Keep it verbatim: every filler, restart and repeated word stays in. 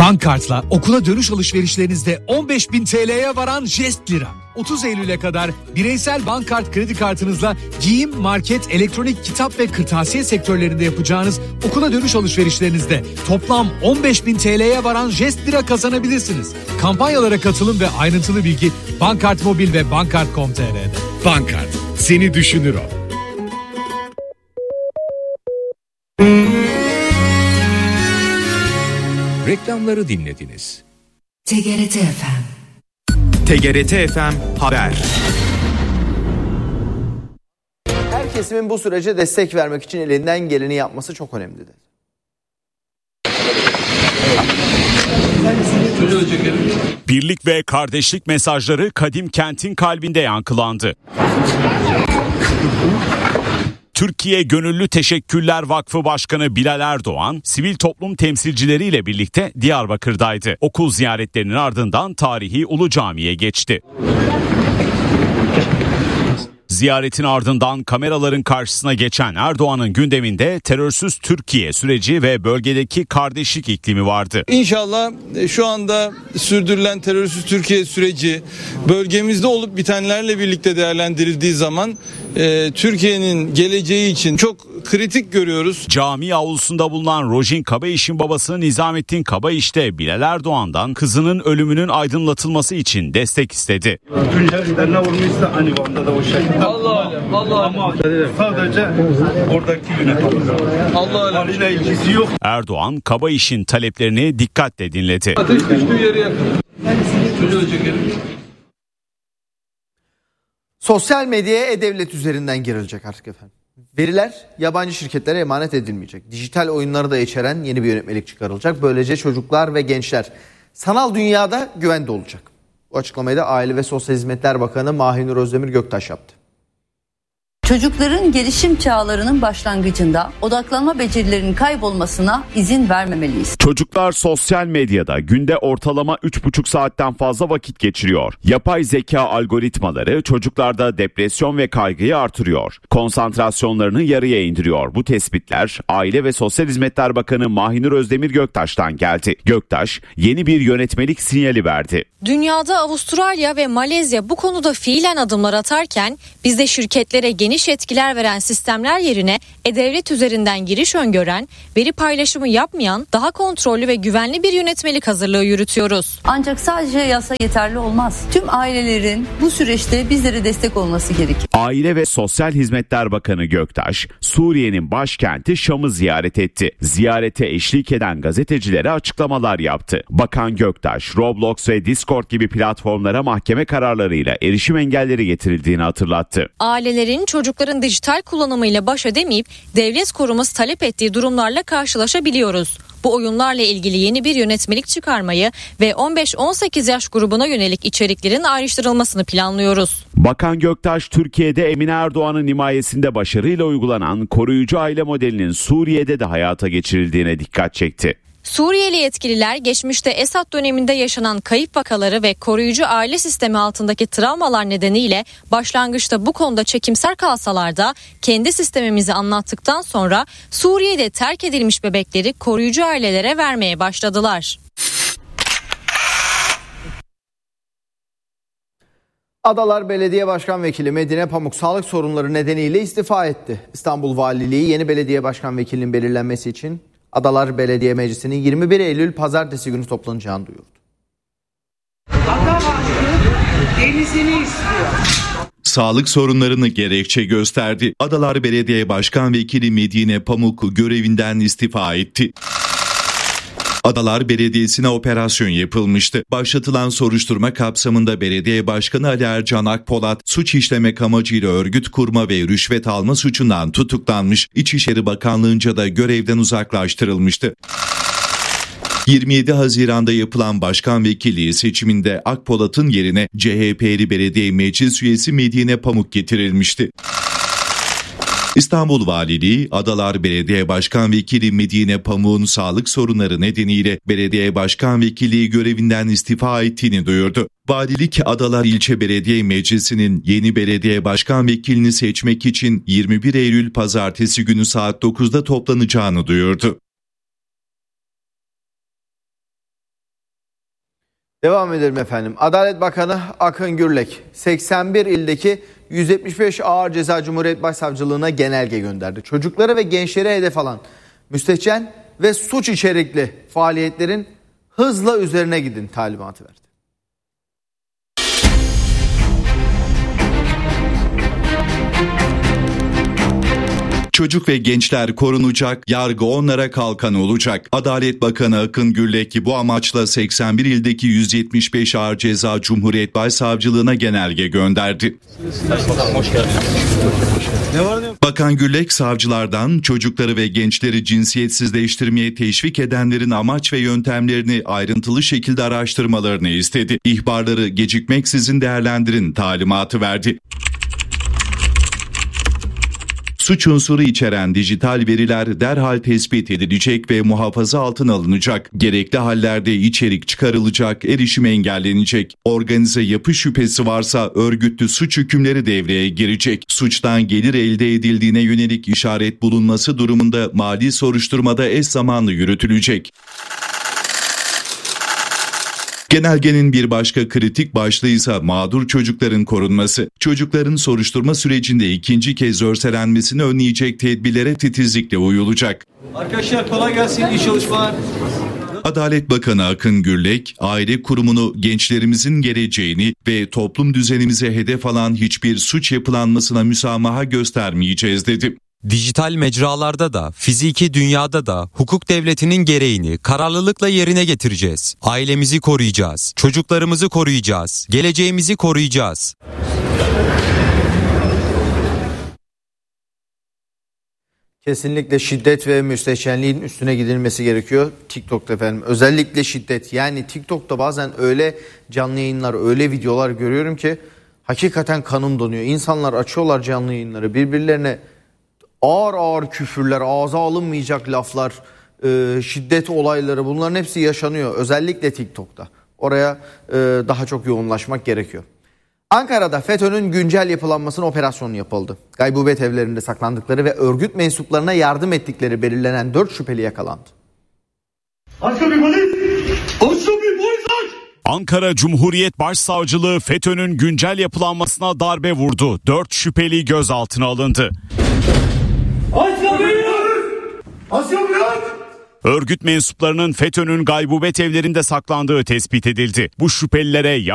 Bankart'la okula dönüş alışverişlerinizde on beş bin T L'ye varan jest lira. otuz Eylül'e kadar bireysel Bankart kredi kartınızla giyim, market, elektronik, kitap ve kırtasiye sektörlerinde yapacağınız okula dönüş alışverişlerinizde toplam on beş bin T L'ye varan jest lira kazanabilirsiniz. Kampanyalara katılın ve ayrıntılı bilgi Bankart Mobil ve bankart nokta com nokta t r'de. Bankart, seni düşünür o. Reklamları dinlediniz. T G R T F M. T G R T F M Haber. Her kesimin bu sürece destek vermek için elinden geleni yapması çok önemli dedi. Birlik ve kardeşlik mesajları Kadim Kent'in kalbinde yankılandı. Türkiye Gönüllü Teşekkürler Vakfı Başkanı Bilal Erdoğan, sivil toplum temsilcileriyle birlikte Diyarbakır'daydı. Okul ziyaretlerinin ardından tarihi Ulu Cami'ye geçti. Ziyaretin ardından kameraların karşısına geçen Erdoğan'ın gündeminde terörsüz Türkiye süreci ve bölgedeki kardeşlik iklimi vardı. İnşallah şu anda sürdürülen terörsüz Türkiye süreci bölgemizde olup bitenlerle birlikte değerlendirildiği zaman e, Türkiye'nin geleceği için çok kritik görüyoruz. Cami avlusunda bulunan Rojin Kabayiş'in babası Nizamettin Kabayiş de Bilal Erdoğan'dan kızının ölümünün aydınlatılması için destek istedi. Allah Allah ama sadece oradaki yönetim. Allah ile ilgisi yok. Erdoğan Kabayiş'in taleplerini dikkatle dinledi. Ateş düştüğü yere yakın. Çocuğu çekelim. Sosyal medyaya e-devlet üzerinden girilecek artık efendim. Veriler yabancı şirketlere emanet edilmeyecek. Dijital oyunları da içeren yeni bir yönetmelik çıkarılacak. Böylece çocuklar ve gençler sanal dünyada güvende olacak. Bu açıklamayı da Aile ve Sosyal Hizmetler Bakanı Mahinur Özdemir Göktaş yaptı. Çocukların gelişim çağlarının başlangıcında odaklanma becerilerinin kaybolmasına izin vermemeliyiz. Çocuklar sosyal medyada günde ortalama üç buçuk saatten fazla vakit geçiriyor. Yapay zeka algoritmaları çocuklarda depresyon ve kaygıyı artırıyor. Konsantrasyonlarını yarıya indiriyor. Bu tespitler Aile ve Sosyal Hizmetler Bakanı Mahinur Özdemir Göktaş'tan geldi. Göktaş yeni bir yönetmelik sinyali verdi. Dünyada Avustralya ve Malezya bu konuda fiilen adımlar atarken bizde şirketlere geniş yetkiler veren sistemler yerine e-devlet üzerinden giriş öngören, veri paylaşımı yapmayan, daha kontrollü ve güvenli bir yönetmelik hazırlığı yürütüyoruz. Ancak sadece yasa yeterli olmaz. Tüm ailelerin bu süreçte bizlere destek olması gerekir. Aile ve Sosyal Hizmetler Bakanı Göktaş, Suriye'nin başkenti Şam'ı ziyaret etti. Ziyarete eşlik eden gazetecilere açıklamalar yaptı. Bakan Göktaş, Roblox ve Discord gibi platformlara mahkeme kararlarıyla erişim engelleri getirildiğini hatırlattı. Ailelerin çocukların dijital kullanımıyla baş edemeyip devlet koruması talep ettiği durumlarla karşılaşabiliyoruz. Bu oyunlarla ilgili yeni bir yönetmelik çıkarmayı ve on beş on sekiz yaş grubuna yönelik içeriklerin ayrıştırılmasını planlıyoruz. Bakan Göktaş, Türkiye'de Emine Erdoğan'ın himayesinde başarıyla uygulanan koruyucu aile modelinin Suriye'de de hayata geçirildiğine dikkat çekti. Suriyeli yetkililer geçmişte Esad döneminde yaşanan kayıp vakaları ve koruyucu aile sistemi altındaki travmalar nedeniyle başlangıçta bu konuda çekimser kalsalar da kendi sistemimizi anlattıktan sonra Suriye'de terk edilmiş bebekleri koruyucu ailelere vermeye başladılar. Adalar Belediye Başkan Vekili Medine Pamuk sağlık sorunları nedeniyle istifa etti. İstanbul Valiliği yeni belediye başkan vekilinin belirlenmesi için Adalar Belediye Meclisi'nin yirmi bir Eylül Pazartesi günü toplanacağını duyurdu. Ada denizini istiyor. Sağlık sorunlarını gerekçe gösterdi. Adalar Belediye Başkan Vekili Medine Pamuk görevinden istifa etti. Adalar Belediyesi'ne operasyon yapılmıştı. Başlatılan soruşturma kapsamında Belediye Başkanı Ali Ercan Akpolat suç işlemek amacıyla örgüt kurma ve rüşvet alma suçundan tutuklanmış. İçişleri Bakanlığı'nca da görevden uzaklaştırılmıştı. yirmi yedi Haziran'da yapılan başkan vekilliği seçiminde Akpolat'ın yerine C H P'li belediye meclis üyesi Medine Pamuk getirilmişti. İstanbul Valiliği, Adalar Belediye Başkan Vekili Medine Pamuk'un sağlık sorunları nedeniyle belediye başkan vekilliği görevinden istifa ettiğini duyurdu. Valilik, Adalar İlçe Belediye Meclisi'nin yeni belediye başkan vekilini seçmek için yirmi bir Eylül Pazartesi günü saat dokuzda toplanacağını duyurdu. Devam edelim efendim. Adalet Bakanı Akın Gürlek seksen bir ildeki yüz yetmiş beş ağır ceza Cumhuriyet Başsavcılığına genelge gönderdi. Çocukları ve gençlere hedef alan müstehcen ve suç içerikli faaliyetlerin hızla üzerine gidin talimatı verdi. Çocuk ve gençler korunacak, yargı onlara kalkan olacak. Adalet Bakanı Akın Gürlek bu amaçla seksen bir ildeki yüz yetmiş beş ağır ceza Cumhuriyet Başsavcılığına genelge gönderdi. Bakan Gürlek savcılardan çocukları ve gençleri cinsiyetsizleştirmeye teşvik edenlerin amaç ve yöntemlerini ayrıntılı şekilde araştırmalarını istedi. İhbarları gecikmeksizin değerlendirin talimatı verdi. Suç unsuru içeren dijital veriler derhal tespit edilecek ve muhafaza altına alınacak. Gerekli hallerde içerik çıkarılacak, erişim engellenecek. Organize yapı şüphesi varsa örgütlü suç hükümleri devreye girecek. Suçtan gelir elde edildiğine yönelik işaret bulunması durumunda mali soruşturmada eş zamanlı yürütülecek. Genelgenin bir başka kritik başlığı ise mağdur çocukların korunması. Çocukların soruşturma sürecinde ikinci kez örselenmesini önleyecek tedbirlere titizlikle uyulacak. Arkadaşlar kolay gelsin, iyi çalışmalar. Adalet Bakanı Akın Gürlek, aile kurumunu gençlerimizin geleceğini ve toplum düzenimize hedef alan hiçbir suç yapılanmasına müsamaha göstermeyeceğiz dedi. Dijital mecralarda da, fiziki dünyada da hukuk devletinin gereğini kararlılıkla yerine getireceğiz. Ailemizi koruyacağız, çocuklarımızı koruyacağız, geleceğimizi koruyacağız. Kesinlikle şiddet ve müstehcenliğin üstüne gidilmesi gerekiyor TikTok'ta efendim. Özellikle şiddet. Yani TikTok'ta bazen öyle canlı yayınlar, öyle videolar görüyorum ki hakikaten kanım donuyor. İnsanlar açıyorlar canlı yayınları, birbirlerine ağır ağır küfürler, ağza alınmayacak laflar, e, şiddet olayları, bunların hepsi yaşanıyor. Özellikle TikTok'ta. Oraya e, daha çok yoğunlaşmak gerekiyor. Ankara'da FETÖ'nün güncel yapılanmasının operasyonu yapıldı. Gaybubet evlerinde saklandıkları ve örgüt mensuplarına yardım ettikleri belirlenen dört şüpheli yakalandı. Ankara Cumhuriyet Başsavcılığı FETÖ'nün güncel yapılanmasına darbe vurdu. Dört şüpheli gözaltına alındı. Örgüt mensuplarının FETÖ'nün gaybubet evlerinde saklandığı tespit edildi. Bu şüphelilere